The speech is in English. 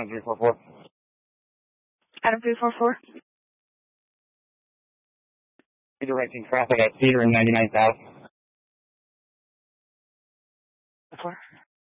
Adam 344. Adam 344. Redirecting traffic at Cedar and 99 South. 4.